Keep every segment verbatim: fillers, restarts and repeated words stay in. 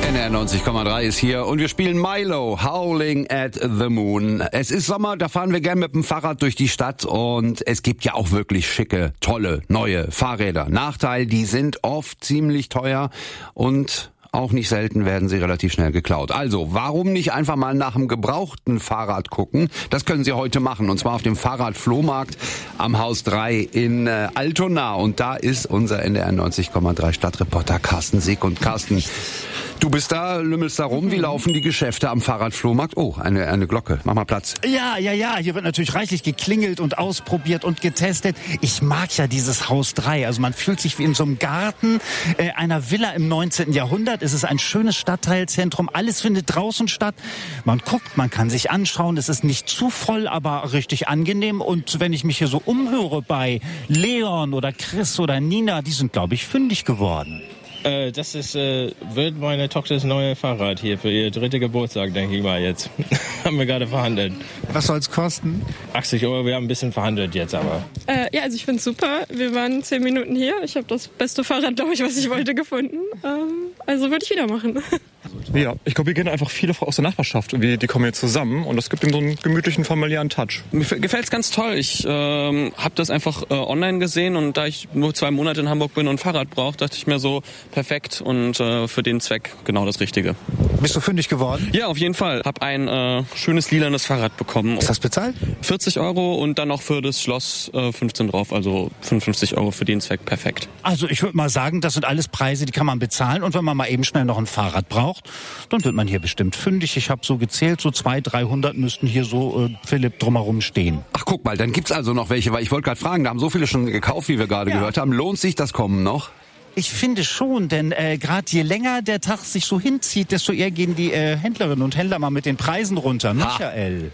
N R neunzig Komma drei ist hier und wir spielen Milo, Howling at the Moon. Es ist Sommer, da fahren wir gern mit dem Fahrrad durch die Stadt und es gibt ja auch wirklich schicke, tolle, neue Fahrräder. Nachteil, die sind oft ziemlich teuer und auch nicht selten werden sie relativ schnell geklaut. Also, warum nicht einfach mal nach einem gebrauchten Fahrrad gucken? Das können Sie heute machen, und zwar auf dem Fahrradflohmarkt am Haus drei in äh, Altona. Und da ist unser N D R neunzig Komma drei Stadtreporter Carsten Sieg. Und Carsten, du bist da, lümmelst da rum. Wie laufen die Geschäfte am Fahrradflohmarkt? Oh, eine, eine Glocke. Mach mal Platz. Ja, ja, ja. Hier wird natürlich reichlich geklingelt und ausprobiert und getestet. Ich mag ja dieses Haus drei. Also man fühlt sich wie in so einem Garten äh, einer Villa im neunzehnten Jahrhundert. Es ist ein schönes Stadtteilzentrum. Alles findet draußen statt. Man guckt, man kann sich anschauen. Es ist nicht zu voll, aber richtig angenehm. Und wenn ich mich hier so umhöre bei Leon oder Chris oder Nina, die sind, glaube ich, fündig geworden. Äh, das ist, äh, wird meine Tochters neue Fahrrad hier für ihr dritte Geburtstag, denke ich mal jetzt. Haben wir gerade verhandelt. Was soll's kosten? achtzig Euro, wir haben ein bisschen verhandelt jetzt aber. Äh, ja, also ich find's super. Wir waren zehn Minuten hier. Ich habe das beste Fahrrad, glaube ich, was ich wollte, gefunden. Ähm, also würde ich wieder machen. Ja, ich glaube, wir gehen einfach viele aus der Nachbarschaft. Die, die kommen jetzt zusammen und das gibt ihm so einen gemütlichen, familiären Touch. Mir gefällt's ganz toll. Ich ähm, habe das einfach äh, online gesehen und da ich nur zwei Monate in Hamburg bin und ein Fahrrad brauche, dachte ich mir so, perfekt und äh, für den Zweck genau das Richtige. Bist du fündig geworden? Ja, auf jeden Fall. Hab ein äh, schönes lilanes Fahrrad bekommen. Ist das bezahlt? vierzig Euro und dann noch für das Schloss äh, fünfzehn drauf, also fünfundfünfzig Euro für den Zweck, perfekt. Also ich würde mal sagen, das sind alles Preise, die kann man bezahlen und wenn man mal eben schnell noch ein Fahrrad braucht, dann wird man hier bestimmt fündig. Ich habe so gezählt, so zweihundert, dreihundert müssten hier so, äh, Philipp, drumherum stehen. Ach, guck mal, dann gibt's also noch welche, weil ich wollte gerade fragen, da haben so viele schon gekauft, wie wir gerade ja. gehört haben. Lohnt sich das Kommen noch? Ich finde schon, denn äh, gerade je länger der Tag sich so hinzieht, desto eher gehen die äh, Händlerinnen und Händler mal mit den Preisen runter. Michael?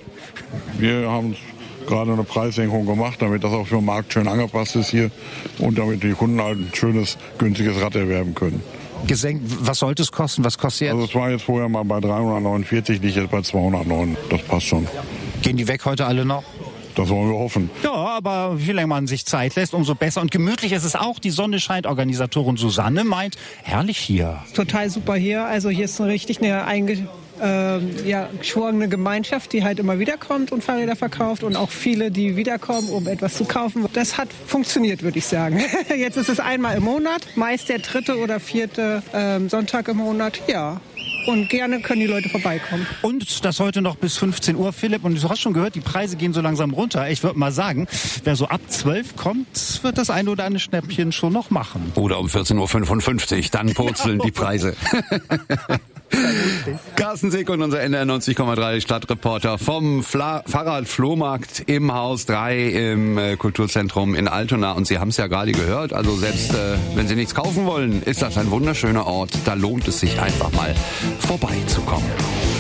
Wir haben gerade eine Preissenkung gemacht, damit das auch für den Markt schön angepasst ist hier und damit die Kunden halt ein schönes, günstiges Rad erwerben können. Gesenkt, was sollte es kosten? Was kostet jetzt? Also es war jetzt vorher mal bei dreihundertneunundvierzig, liegt jetzt bei zweihundertneun. Das passt schon. Gehen die weg heute alle noch? Das wollen wir hoffen. Ja, aber je länger man sich Zeit lässt, umso besser. Und gemütlich ist es auch. Die Sonne scheint. Organisatorin Susanne meint, herrlich hier. Total super hier. Also hier ist eine richtig eine einge äh, ja, geschworene Gemeinschaft, die halt immer wiederkommt und Fahrräder verkauft. Und auch viele, die wiederkommen, um etwas zu kaufen. Das hat funktioniert, würde ich sagen. Jetzt ist es einmal im Monat. Meist der dritte oder vierte äh, Sonntag im Monat. Ja. Und gerne können die Leute vorbeikommen. Und das heute noch bis fünfzehn Uhr, Philipp. Und du hast schon gehört, die Preise gehen so langsam runter. Ich würde mal sagen, wer so ab zwölf kommt, wird das eine oder andere Schnäppchen schon noch machen. Oder um vierzehn Uhr fünfundfünfzig, dann purzeln die Preise. Carsten Sick und unser N R neunzig Komma drei Stadtreporter vom Fla- Fahrradflohmarkt im Haus drei im äh, Kulturzentrum in Altona. Und Sie haben es ja gerade gehört, also selbst äh, wenn Sie nichts kaufen wollen, ist das ein wunderschöner Ort. Da lohnt es sich einfach mal vorbeizukommen.